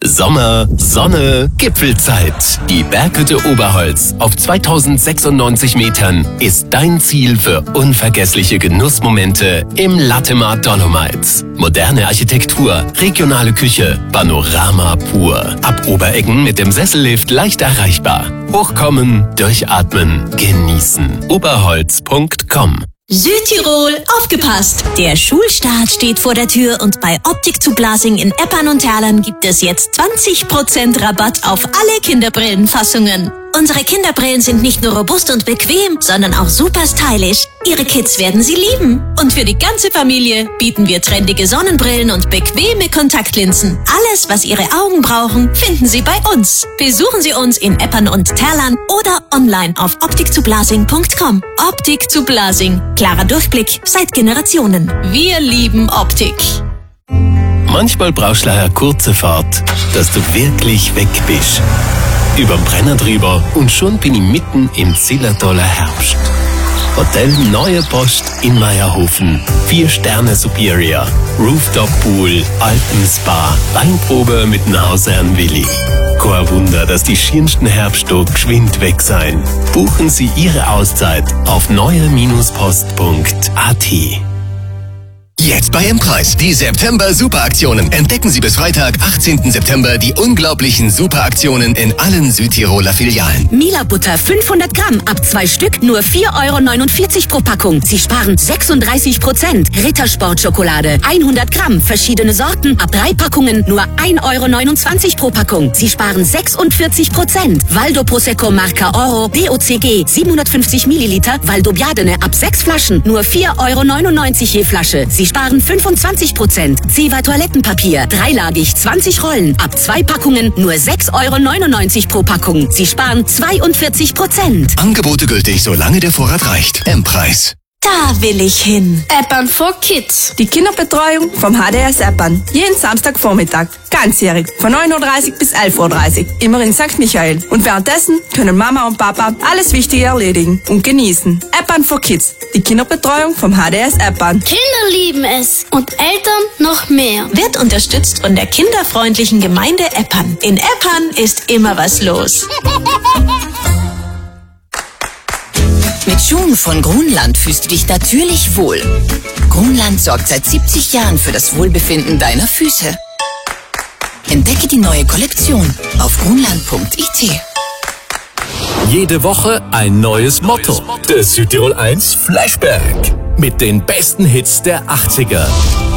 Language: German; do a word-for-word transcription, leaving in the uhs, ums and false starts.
Sommer, Sonne, Gipfelzeit. Die Berghütte Oberholz auf zweitausendsechsundneunzig Metern ist dein Ziel für unvergessliche Genussmomente im Latemar Dolomites. Moderne Architektur, regionale Küche, Panorama pur. Ab Obereggen mit dem Sessellift leicht erreichbar. Hochkommen, durchatmen, genießen. oberholz punkt com. Südtirol, aufgepasst! Der Schulstart steht vor der Tür und bei Optik zu Glasing in Eppern und Terlern gibt es jetzt zwanzig Prozent Rabatt auf alle Kinderbrillenfassungen. Unsere Kinderbrillen sind nicht nur robust und bequem, sondern auch super stylisch. Ihre Kids werden sie lieben. Und für die ganze Familie bieten wir trendige Sonnenbrillen und bequeme Kontaktlinsen. Alles, was Ihre Augen brauchen, finden Sie bei uns. Besuchen Sie uns in Eppern und Terlern oder online auf optik zu blasing punkt com. Optik zu Blasing. Klarer Durchblick seit Generationen. Wir lieben Optik. Manchmal brauchst du eine kurze Fahrt, dass du wirklich weg bist. Überm Brenner drüber und schon bin ich mitten im Zillertaler Herbst. Hotel Neue Post in Meierhofen. Vier Sterne Superior. Rooftop Pool, Alpenspa, Weinprobe mit dem Hausherrn Willi. Kein Wunder, dass die schönsten Herbsttage geschwind weg sein. Buchen Sie Ihre Auszeit auf neue Post punkt a t. Jetzt bei M-Preis. Die September-Superaktionen. Entdecken Sie bis Freitag, achtzehnten September, die unglaublichen Superaktionen in allen Südtiroler Filialen. Mila-Butter fünfhundert Gramm, ab zwei Stück, nur vier Euro neunundvierzig pro Packung. Sie sparen sechsunddreißig Prozent. Rittersport-Schokolade, hundert Gramm, verschiedene Sorten, ab drei Packungen, nur ein Euro neunundzwanzig pro Packung. Sie sparen sechsundvierzig Prozent. Valdo Prosecco Marca Oro, D O C G, siebenhundertfünfzig Milliliter, Valdo Biadene, ab sechs Flaschen, nur vier Euro neunundneunzig je Flasche. Sie sparen fünfundzwanzig Prozent. Ziva Toilettenpapier, dreilagig, zwanzig Rollen, ab zwei Packungen, nur sechs Euro neunundneunzig pro Packung. Sie sparen zweiundvierzig Prozent. Angebote gültig, solange der Vorrat reicht. M-Preis. Da will ich hin. Eppern for Kids. Die Kinderbetreuung vom H D S Eppern. Jeden Samstagvormittag. Ganzjährig. Von neun Uhr dreißig bis elf Uhr dreißig. Immer in Sankt Michael. Und währenddessen können Mama und Papa alles Wichtige erledigen und genießen. Eppern for Kids. Die Kinderbetreuung vom H D S Eppern. Kinder lieben es. Und Eltern noch mehr. Wird unterstützt von der kinderfreundlichen Gemeinde Eppern. In Eppern ist immer was los. Mit Schuhen von Grunland fühlst du dich natürlich wohl. Grunland sorgt seit siebzig Jahren für das Wohlbefinden deiner Füße. Entdecke die neue Kollektion auf grunland punkt i t. Jede Woche ein neues Motto. Das Südtirol eins Flashback. Mit den besten Hits der achtziger.